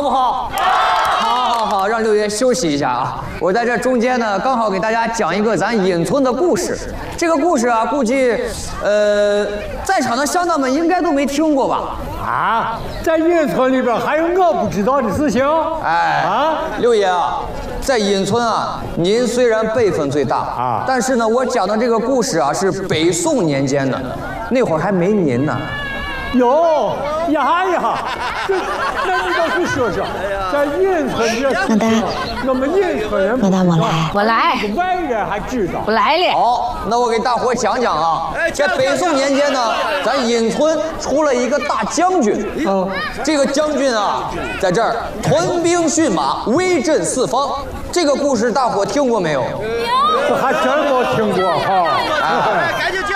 不好？好，让六爷休息一下啊！我在这中间呢，刚好给大家讲一个咱隐村的故事。这个故事啊，估计在场的乡党们应该都没听过吧？ 啊，在隐村里边还有我不知道的事情？ 六爷啊，在隐村啊，您虽然辈分最大啊，但是呢，我讲的这个故事啊是北宋年间的，那会儿还没您呢。 哟呀，那你倒是说说，在隐村这，我们隐村人， 我来， 外人还知道， 我来了。 好，那我给大伙讲讲啊，在北宋年间呢，咱隐村出了一个大将军，这个将军啊，在这儿屯兵驯马，威震四方。这个故事大伙听过没有？ 这还真没听过哈。 赶紧